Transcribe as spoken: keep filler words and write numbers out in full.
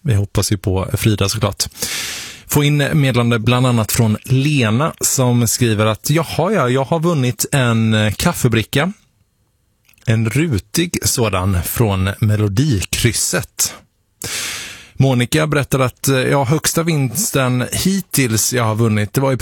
Vi hoppas ju på Frida såklart. Få in meddelande bland annat från Lena som skriver att jaha, ja, jag har vunnit en kaffebricka. En rutig sådan från Melodikrysset. Monica berättar att ja, högsta vinsten hittills jag har vunnit, det var ju